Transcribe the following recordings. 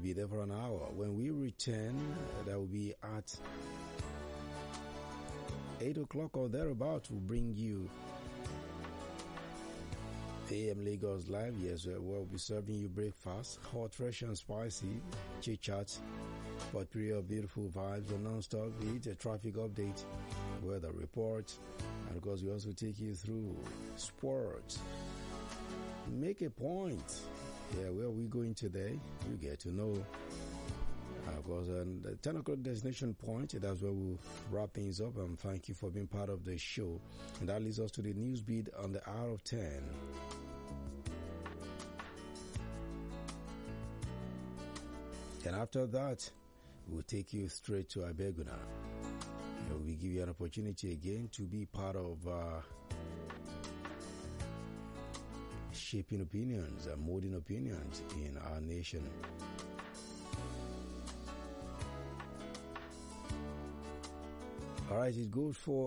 be there for an hour. When we return, that will be at 8 o'clock or thereabout. We'll bring you AM Lagos Live. Yes, we'll be serving you breakfast, hot, fresh and spicy, chit-chat, for a period of beautiful vibes and non-stop beat, a traffic update, weather report, and of course we also take you through sports. Make a point. Yeah, where are we going today? You get to know. Of course, the 10 o'clock destination point, that's where we'll wrap things up. And thank you for being part of the show. And that leads us to the news beat on the hour of 10. And after that, we'll take you straight to Abeguna. And we give you an opportunity again to be part of shaping opinions and molding opinions in our nation. All right, it goes for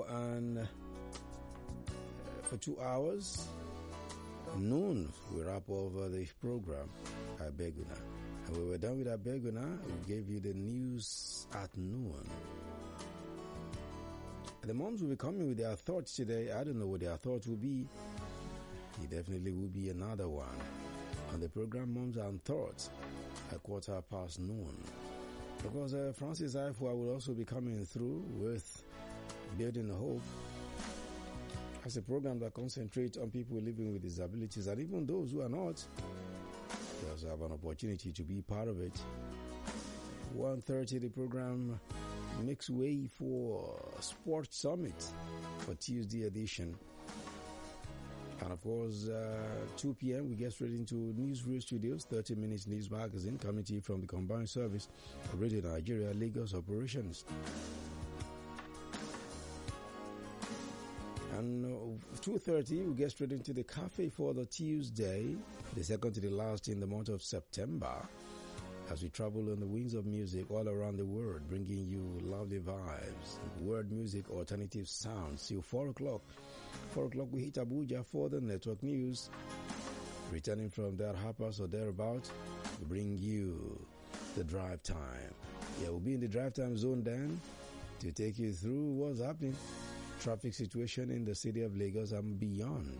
2 hours. Noon, we wrap over the program at Abeguna. And when we're done with Abeguna, we gave you the news at noon. The moms will be coming with their thoughts today. I don't know what their thoughts will be. It definitely will be another one on the program Moms and Thoughts at noon. Because Francis Ifua will also be coming through with Building Hope as a program that concentrates on people living with disabilities, and even those who are not. They also have an opportunity to be part of it. 1:30, the program makes way for Sports Summit for Tuesday edition. And of course, 2 p.m. we get straight into Newsreel Studios, 30 minutes news magazine coming to you from the Combined Service of Radio Nigeria Lagos operations. And 2:30 we get straight into the cafe for the Tuesday, the second to the last in the month of September, as we travel on the wings of music all around the world, bringing you lovely vibes, world music, alternative sounds till 4 o'clock. 4 o'clock we hit Abuja for the network news. Returning from there, Harper's or thereabout, we bring you the drive time. Yeah, we'll be in the drive time zone then to take you through what's happening, traffic situation in the city of Lagos and beyond.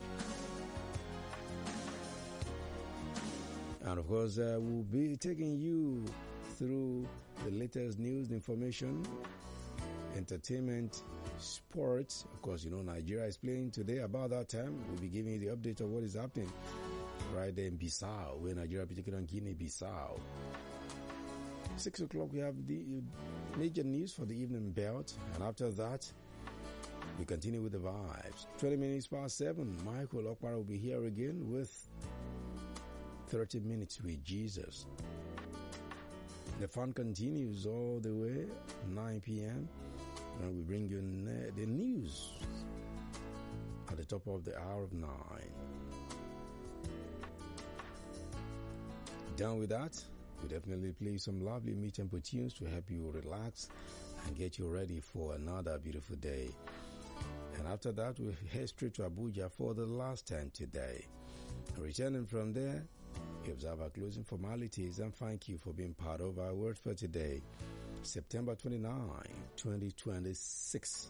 And of course, we'll be taking you through the latest news, information, entertainment, sports. Of course, you know, Nigeria is playing today. About that time, we'll be giving you the update of what is happening right there in Bissau, where Nigeria is taking on Guinea-Bissau. 6 o'clock, we have the major news for the evening belt. And after that, we continue with the vibes. 20 minutes past 7, Michael Okpara will be here again with 30 minutes with Jesus. The fun continues all the way, 9 p.m. And we bring you the news at the top of the hour of 9. Done with that, we definitely play some lovely mid-tempo tunes to help you relax and get you ready for another beautiful day. And after that, we'll head straight to Abuja for the last time today. Returning from there, we observe our closing formalities and thank you for being part of our word for today, September 29, 2026.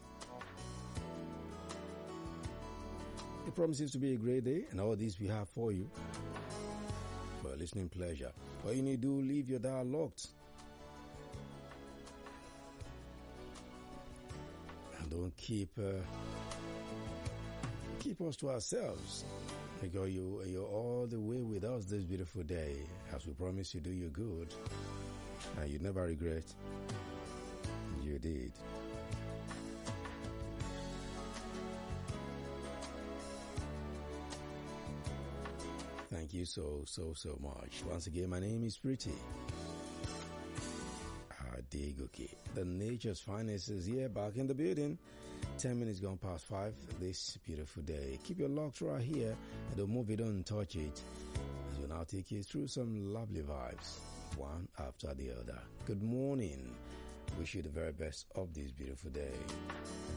It promises to be a great day, and all this we have for you for a listening pleasure. All you need to do, leave your dial locked. And don't keep us to ourselves, because you're all the way with us this beautiful day, as we promise to do you good, and you never regret you did. Thank you so much. Once again, my name is Pretty Adegoke. The nature's finest is here, back in the building. 10 minutes gone past 5 this beautiful day. Keep your locks right here and don't move it, don't touch it, as we'll now take you through some lovely vibes, one after the other. Good morning. Wish you the very best of this beautiful day.